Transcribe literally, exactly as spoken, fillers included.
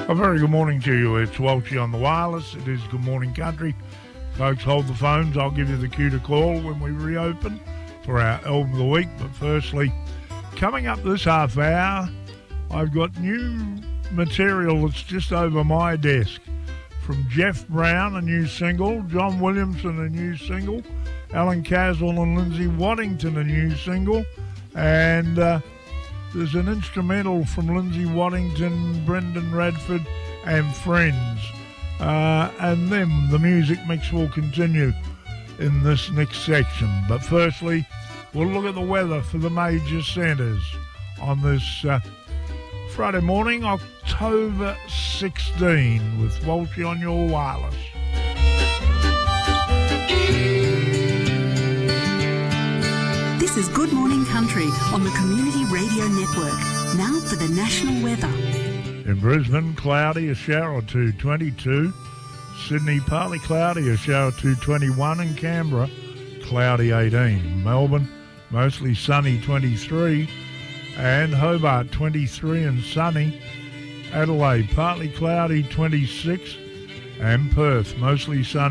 A very good morning to you. It's Walshy on the wireless. It is Good Morning Country. Folks, hold the phones. I'll give you the cue to call when we reopen for our album of the week. But firstly, coming up this half hour, I've got new material that's just over my desk. From Jeff Brown, a new single. John Williamson, a new single. Alan Caswell and Lindsay Waddington, a new single. And uh, there's an instrumental from Lindsay Waddington, Brendan Radford and friends. Uh, and then the music mix will continue in this next section. But firstly, we'll look at the weather for the major centres on this uh, Friday morning, October sixteenth, with Walshy on your wireless. This is Good Morning Country on the Community Radio Network. Now for the national weather. In Brisbane, cloudy, a shower or two, twenty-two. Sydney, partly cloudy, a shower or two, twenty-one. And Canberra, cloudy, eighteen. Melbourne, mostly sunny, twenty-three. And Hobart, twenty-three and sunny. Adelaide, partly cloudy, twenty-six. And Perth, mostly sunny.